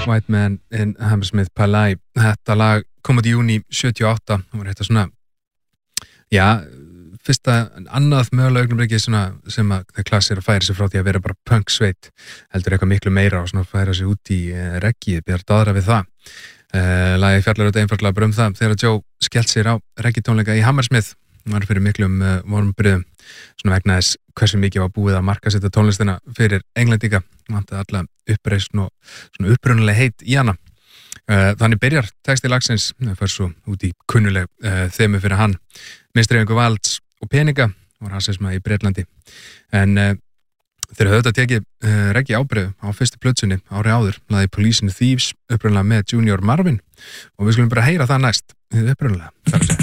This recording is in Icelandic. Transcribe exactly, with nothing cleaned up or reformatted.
White Man in Hammersmith Palais. Þetta lag kom út í júní sjötíu og átta og var þetta svona, já, fyrsta annað mögulega augnablikið sem að The Clash er að færa sig frá því að vera bara punk sveit, heldur eitthvað miklu meira og svona færa sig út í uh, reggið, byrjar daðra við það. Uh, lagið fjallar auðvitað einfaldlega bara um það þegar Joe skellt sér á reggið-tónleika í Hammersmith, var fyrir miklum uh, vormbriðum, svona vegna þess hversu mikið var búið að markasetja tónlistina fyrir Englendinga, vantaði alla uppreisn og svona upprunalega heit í hana. Uh, þannig byrjar texti lagsins, það fyrir svo út í kunnuleg uh, þemu fyrir hann, misdreifingu valds og peninga og rasisma í Bretlandi. En uh, þeir höfðu þetta tekið uh, reggi ábreiðu á fyrstu plötsunni ári áður, laði Police and Thieves upprunalega með Junior Marvin og við skulum bara heyra það næst, upprunalega.